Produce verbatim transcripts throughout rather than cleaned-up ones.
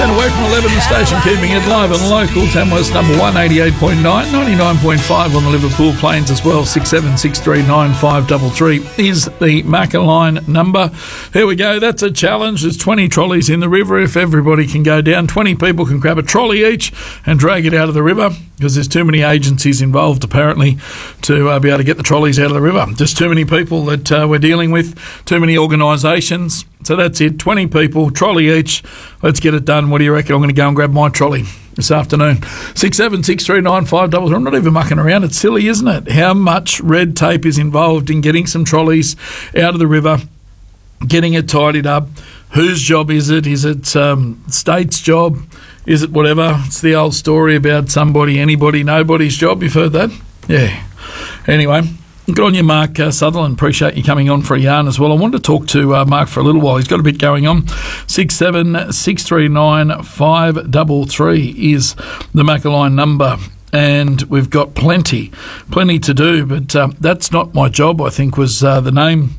ten away from eleven, the station keeping it live and local. Tamworth's number one, eighty-eight point nine, ninety-nine point five on the Liverpool Plains as well. six seven six three nine five three three is the Macca line number. Here we go. That's a challenge. There's twenty trolleys in the river. If everybody can go down, twenty people can grab a trolley each and drag it out of the river, because there's too many agencies involved, apparently, to uh, be able to get the trolleys out of the river. Just too many people that uh, we're dealing with, too many organisations. So that's it, twenty people, trolley each. Let's get it done. What do you reckon? I'm going to go and grab my trolley this afternoon. six seven six three nine five three three. I'm not even mucking around. It's silly, isn't it? How much red tape is involved in getting some trolleys out of the river, getting it tidied up. Whose job is it? Is it um, state's job? Is it whatever? It's the old story about somebody, anybody, nobody's job. You've heard that? Yeah. Anyway, good on you, Mark uh, Sutherland. Appreciate you coming on for a yarn as well. I wanted to talk to uh, Mark for a little while. He's got a bit going on. six seven six three nine five three three is the Macca line number. And we've got plenty, plenty to do. But uh, that's not my job, I think, was uh, the name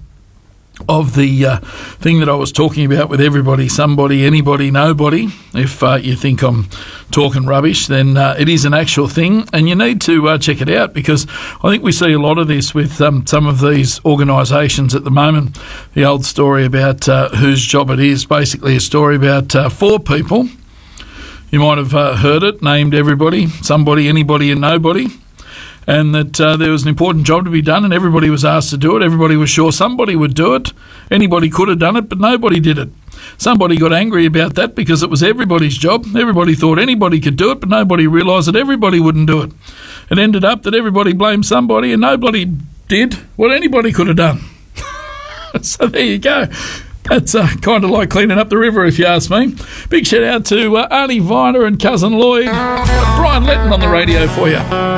of the uh, thing that I was talking about with everybody, somebody, anybody, nobody. If uh, you think I'm talking rubbish, then uh, it is an actual thing, and you need to uh, check it out, because I think we see a lot of this with um, some of these organisations at the moment. The old story about uh, whose job it is, basically a story about uh, four people. You might have uh, heard it, named everybody, somebody, anybody and nobody. And that uh, there was an important job to be done, and everybody was asked to do it. Everybody was sure somebody would do it. Anybody could have done it, but nobody did it. Somebody got angry about that because it was everybody's job. Everybody thought anybody could do it, but nobody realised that everybody wouldn't do it. It ended up that everybody blamed somebody, and nobody did what anybody could have done. So there you go. That's uh, kind of like cleaning up the river, if you ask me. Big shout out to uh, Arnie Viner and Cousin Lloyd. Brian Letton on the radio for you.